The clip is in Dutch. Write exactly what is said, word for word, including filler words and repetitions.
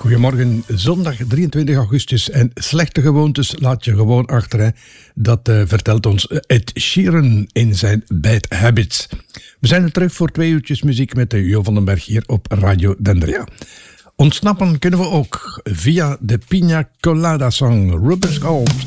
Goedemorgen, zondag drieëntwintig augustus en slechte gewoontes laat je gewoon achter. Hè. Dat uh, vertelt ons Ed Sheeran in zijn Bad Habits. We zijn er terug voor twee uurtjes muziek met de Jo van den Berg hier op Radio Dendria. Ontsnappen kunnen we ook via de Pina Colada Song Rubber Sculpt.